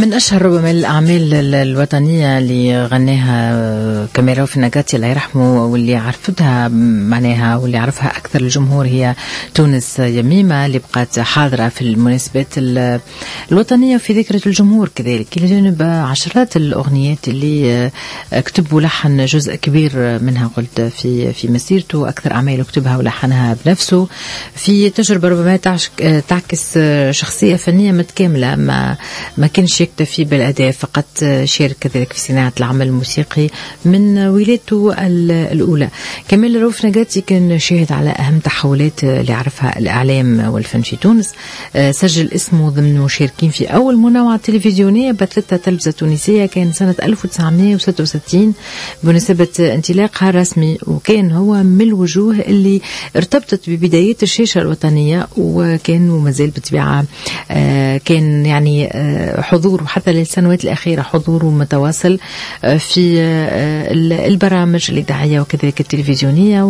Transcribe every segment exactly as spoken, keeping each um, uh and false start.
من أشهر ربما الأعمال الوطنية اللي غناها كامل رؤوف النجاتي الله يرحمه، واللي عرفتها معناها واللي عرفها أكثر الجمهور هي تونس يميمة، اللي بقات حاضرة في المناسبات الوطنية وفي ذكرى الجمهور كذلك، إلى جانب عشرات الأغنيات اللي كتب ولحن جزء كبير منها قلت في في مسيرته. أكثر أعمال كتبها ولحنها بنفسه في تجربة ربما تعكس شخصية فنية متكاملة، ما ما كانش يكتفي بالأداء فقط، شارك كذلك في صناعة العمل الموسيقي من ولادته الأولى. كامل رؤوف النجاتي كان شاهد على أهم تحولات اللي عرفها الإعلام والفن في تونس، سجل اسمه ضمن مشاركين في أول منوعة تلفزيونية بثتها تلفزة تونسية كان سنة ألف وتسعمائة وستة وستين بمناسبة انطلاقها الرسمي، وكان هو من الوجوه اللي ارتبطت ببدايات الشاشة الوطنية، وكان ومازال بالطبيعة كان يعني حضور حتى للسنوات الأخيرة حضور متواصل في البرامج الإذاعية وكذلك التلفزيونية،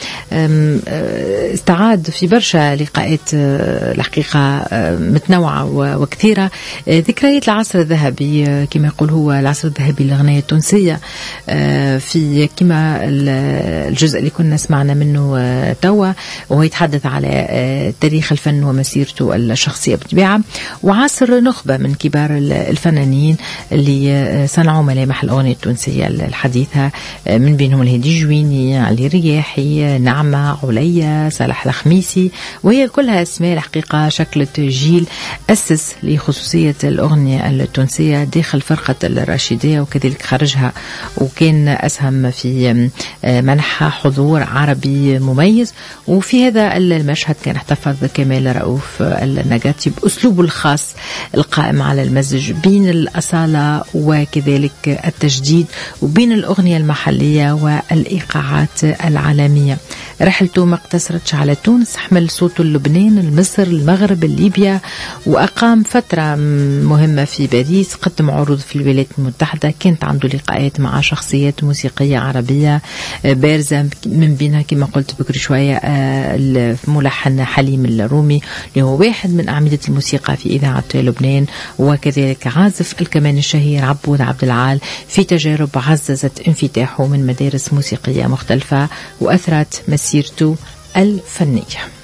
واستعاد في برشا لقاءات الحقيقة متنوعة وكثيرة ذكريات العصر الذهبي كما يقول هو العصر الذهبي للأغنية التونسية، في كما الجزء اللي كنا سمعنا منه توا وهو يتحدث على تاريخ الفن ومسيرته الشخصية بالطبيعة، وعصر نخبة من كبار الفنانين اللي صنعوا ملامح الأغنية التونسية الحديثة، من بينهم الهادي جويني، علي رياحي، نعمة، عليا، صالح الخميسي، وهي كلها اسماء الحقيقة شكلت جيل أسس لخصوصية الأغنية التونسية داخل فرقة الراشدية وكذلك خارجها، وكان أسهم في منحها حضور عربي مميز. وفي هذا المشهد كان احتفظ كامل رؤوف النجاتي بأسلوبه الخاص القائم على المزج بين الأصالة وكذلك التجديد وبين الأغنية المحلية والإيقاعات العالمية. رحلته ما اقتصرتش على تونس، حمل صوته لبنان، لمصر، المغرب، ليبيا، وأقام فترة مهمة في باريس، قدم عروض في الولايات المتحدة، كانت عنده لقاءات مع شخصيات موسيقية عربية بارزة من بينها كما قلت بكري شوية الملحن حليم الرومي اللي هو واحد من أعمدة الموسيقى في إذاعة لبنان، وكذلك عازف الكمان الشهير عبود عبد العال في تجارب عززت انفتاحه من مدارس موسيقية مختلفة وأثرت مسيرته الفنية.